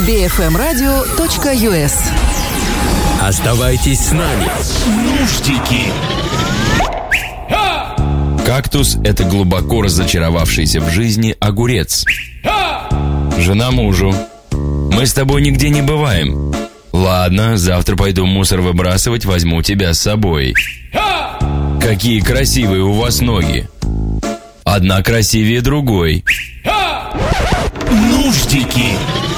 bfmradio.us. Оставайтесь с нами. Нуждики. Кактус – это глубоко разочаровавшийся в жизни огурец. Жена мужу: мы с тобой нигде не бываем. Ладно, завтра пойду мусор выбрасывать, возьму тебя с собой. Какие красивые у вас ноги. Одна красивее другой. Нуждики.